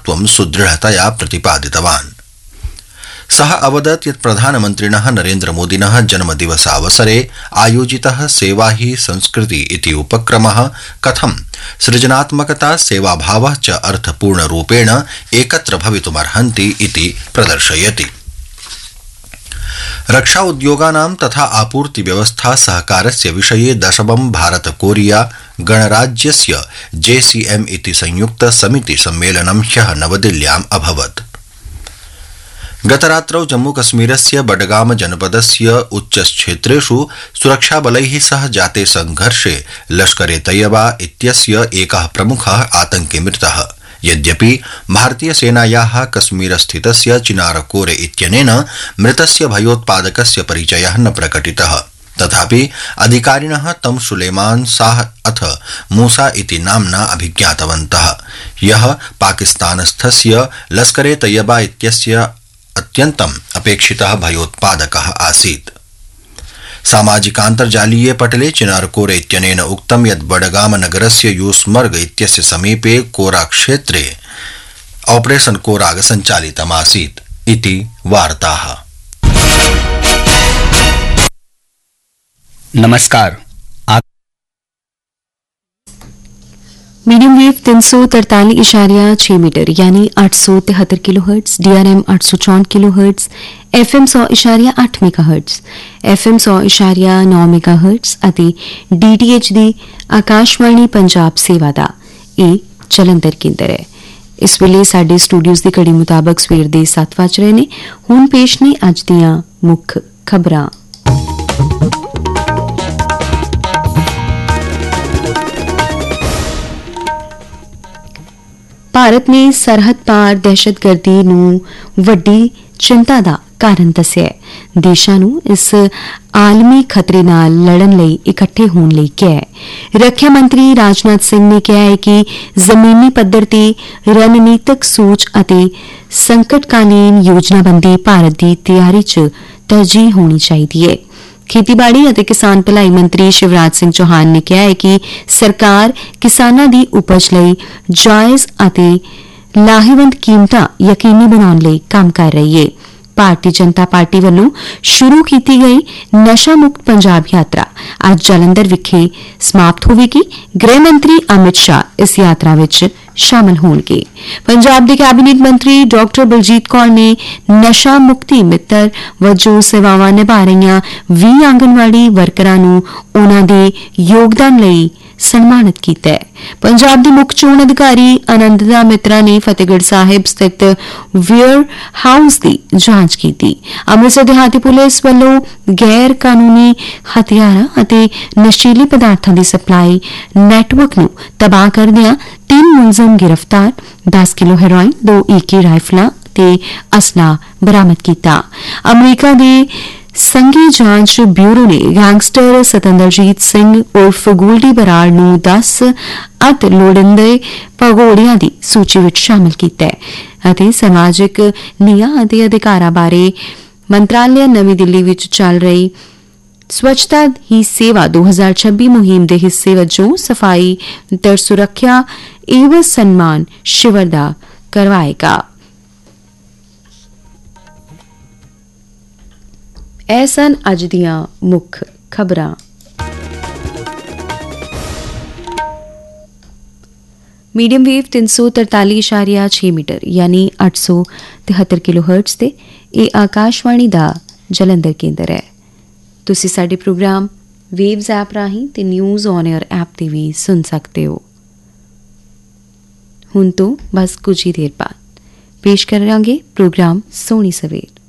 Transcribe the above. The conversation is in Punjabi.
महत्त्वं सुदृढतया प्रतिपादितवान्। सः अवदत् यत् प्रधानमन्त्रिणः नरेन्द्रमोदिनः जन्मदिवसावसरे आयोजितः सेवा ही संस्कृति इति उपक्रमः कथं सृजनात्मकता सेवाभावः च अर्थपूर्णरूपेण एकत्र भवितुमर्हन्ति इति प्रदर्शयति। रक्षा उद्योगानां तथा आपूर्ति व्यवस्था सहकारस्य विषये 10वं भारत कोरिया गणराज्यस्य JCM इति संयुक्त समिति सम्मेलनं ह्यः नवदिल्ल्याम् अभवत्। गतरात्रौ जम्मूकश्मीरस्य बडगाम जनपदस्य उच्चक्षेत्रेषु सुरक्षाबलैः सह जाते संघर्षे लश्कर ए तैयबा इत्यस्य एकः प्रमुखः आतंकी मृतः। यद्यपि भारतीय सेनायाः कश्मीरस्थितस्य चिनारकोरे इत्यनेन मृतस्य भयोत्पादकस्य परिचयः न प्रकटितः, तथापि अधिकारिणः तं सुलेमान शाह अथ मूसा इति नाम्ना अभिज्ञातवन्तः, यः पाकिस्तानस्थस्य लश्कर ए तैयबा इत्यस्य अत्यन्तम् अपेक्षितः भयोत्पादकः आसीत्। सामाजिकान्तर्जालीये पटले चिनारकोरे इत्यनेन उक्तं यत् बडगाम नगरस्य यूसमर्ग इत्यस्य समीपे कोरा क्षेत्रे ऑपरेशन कोराग सञ्चालितमासीत् इति वार्ताः। नमस्कार। मीडियम वेव 343.6 मीटर यानी 873 kilohertz, DRM 864 kilohertz, FM 100.8 megahertz, FM 100.9 megahertz ਅਤੇ DTH ਦੀ ਆਕਾਸ਼ਵਾਣੀ ਪੰਜਾਬ ਸੇਵਾ ਦਾ ਇਹ ਜਲੰਧਰ ਕੇਂਦਰ ਹੈ। ਇਸ ਵੇਲੇ ਸਾਡੇ ਸਟੂਡੀਓਜ਼ ਦੀ ਘੜੀ ਮੁਤਾਬਕ ਸਵੇਰ ਦੇ 7 ਵਜ ਰਹੇ ਨੇ। ਹੁਣ ਪੇਸ਼ ਨੇ ਅੱਜ ਦੀਆਂ ਮੁੱਖ ਖਬਰਾਂ। ਭਾਰਤ ਨੇ ਸਰਹੱਦ ਪਾਰ ਦਹਿਸ਼ਤਗਰਦੀ ਨੂੰ ਵੱਡੀ ਚਿੰਤਾ ਦਾ ਕਾਰਨ ਦੱਸਿਆ ਹੈ। ਦੇਸ਼ਾਂ ਨੂੰ ਇਸ ਆਲਮੀ ਖਤਰੇ ਨਾਲ ਲੜਨ ਲਈ ਇਕੱਠੇ ਹੋਣ ਲਈ ਕਿਹਾ ਹੈ। ਰੱਖਿਆ ਮੰਤਰੀ ਰਾਜਨਾਥ ਸਿੰਘ ਨੇ ਕਿਹਾ ਹੈ ਕਿ ਜ਼ਮੀਨੀ ਪੱਧਰ ਤੇ ਰਣਨੀਤਕ ਸੋਚ ਅਤੇ ਸੰਕਟਕਾਲੀਨ ਯੋਜਨਾਬੰਦੀ ਭਾਰਤ ਦੀ ਤਿਆਰੀ 'ਚ ਤਰਜੀਹ ਹੋਣੀ ਚਾਹੀਦੀ ਹੈ। ਖੇਤੀਬਾੜੀ ਅਤੇ ਕਿਸਾਨ ਭਲਾਈ ਮੰਤਰੀ ਸ਼ਿਵਰਾਜ ਸਿੰਘ ਚੌਹਾਨ ਨੇ ਕਿਹਾ ਹੈ ਕਿ ਸਰਕਾਰ ਕਿਸਾਨਾਂ ਦੀ ਉਪਜ ਲਈ ਜਾਇਜ਼ ਅਤੇ ਲਾਹੇਵੰਦ ਕੀਮਤਾਂ ਯਕੀਨੀ ਬਣਾਉਣ ਲਈ ਕੰਮ ਕਰ ਰਹੀ ਹੈ। ਭਾਰਤੀ ਜਨਤਾ ਪਾਰਟੀ ਵੱਲੋਂ ਸ਼ੁਰੂ ਕੀਤੀ ਗਈ ਨਸ਼ਾ ਮੁਕਤ ਪੰਜਾਬ ਯਾਤਰਾ ਅੱਜ ਜਲੰਧਰ ਵਿਖੇ ਸਮਾਪਤ ਹੋਵੇਗੀ। ਗ੍ਰਹਿ ਮੰਤਰੀ ਅਮਿਤ ਸ਼ਾਹ ਇਸ ਯਾਤਰਾ ਵਿੱਚ ਸ਼ਾਮਲ ਹੋਣਗੇ। ਪੰਜਾਬ ਦੇ ਕੈਬਨਿਟ ਮੰਤਰੀ ਡਾਕਟਰ ਬਲਜੀਤ ਕੌਰ ਨੇ ਨਸ਼ਾ ਮੁਕਤੀ ਮਿੱਤਰ ਵਜੋਂ ਸੇਵਾਵਾਂ ਨਿਭਾ ਰਹੀਆਂ 20 ਆਂਗਨਵਾੜੀ ਵਰਕਰਾਂ ਨੂੰ ਉਨ੍ਹਾਂ ਦੇ ਯੋਗਦਾਨ ਲਈ ਸਨਮਾਨਿਤ ਕੀਤਾ ਹੈ। ਪੰਜਾਬ ਦੇ ਮੁੱਖ ਚੋਣ ਅਧਿਕਾਰੀ ਆਨੰਦਦਾ ਮਿੱਤਰਾ ਨੇ ਫਤਿਹਗੜ੍ਹ ਸਾਹਿਬ ਸਥਿਤ ਵੇਅਰ ਹਾਊਸ ਦੀ ਜਾਂਚ ਕੀਤੀ। ਅੰਮ੍ਰਿਤਸਰ ਦਿਹਾਤੀ ਪੁਲਿਸ ਵੱਲੋਂ ਗੈਰ ਕਾਨੂੰਨੀ ਹਥਿਆਰਾਂ ਅਤੇ ਨਸ਼ੀਲੇ ਪਦਾਰਥਾਂ ਦੀ ਸਪਲਾਈ ਨੈਟਵਰਕ ਨੂੰ ਤਬਾਹ ਕਰਦਿਆਂ 3 ਮੁਲਜ਼ਮ ਗਿਰਫਤਾਰ, 10 ਕਿਲੋ ਹੈਰੋਇਨ, 2 AK ਰਾਈਫਲਾਂ ਤੇ ਅਸਲਾ ਬਰਾਮਦ ਕੀਤਾ। ਅਮਰੀਕਾ ਦੇ ਸੰਘੀ ਜਾਂਚ ਬਿਊਰੋ ਨੇ ਗੈਂਗਸਟਰ ਸਤਿੰਦਰਜੀਤ ਸਿੰਘ ਉਰਫ ਗੋਲਡੀ ਬਰਾੜ ਨੂੰ 10 ਅਤ ਲੋੜੀਂਦੇ ਭਗੌੜਿਆਂ ਦੀ ਸੂਚੀ ਵਿੱਚ ਸ਼ਾਮਲ ਕੀਤਾ ਹੈ ਅਤੇ ਸਮਾਜਿਕ ਨਿਆਂ ਅਤੇ ਅਧਿਕਾਰਾਂ ਬਾਰੇ ਮੰਤਰਾਲੇ ਨਵੀਂ ਦਿੱਲੀ ਵਿੱਚ ਚੱਲ ਰਹੀ ਸਵੱਛਤਾ ਹੀ ਸੇਵਾ 2026 ਮੁਹਿੰਮ ਦੇ ਹਿੱਸੇ ਵਜੋਂ ਸਫਾਈ ਤੇ ਸੁਰੱਖਿਆ ਏਵ ਸਨਮਾਨ ਸ਼ਿਵਰ ਦਾ ਕਰਵਾਏਗਾ। ਇਹ ਸਨ ਅੱਜ ਦੀਆਂ ਮੁੱਖ ਖਬਰਾਂ। ਮੀਡੀਅਮ ਵੇਵ 343.6 ਮੀਟਰ ਯਾਨੀ 873 ਕਿਲੋਹਰਟਜ਼ ਤੇ ਇਹ ਆਕਾਸ਼ਵਾਣੀ ਦਾ ਜਲੰਧਰ ਕੇਂਦਰ ਹੈ। ਤੁਸੀਂ ਸਾਡੇ ਪ੍ਰੋਗਰਾਮ ਵੇਵਜ਼ ਐਪ ਰਾਹੀਂ ਤੇ ਨਿਊਜ਼ ਔਨ 에ਅਰ ਐਪ ਤੇ ਵੀ ਸੁਣ ਸਕਦੇ ਹੋ। ਹੁਣ ਤੋਂ ਬਸ ਕੁਝ ਹੀ ਦੇਰ ਬਾਅਦ ਪੇਸ਼ ਕਰਾਂਗੇ ਪ੍ਰੋਗਰਾਮ ਸੋਹਣੀ ਸਵੇਰ।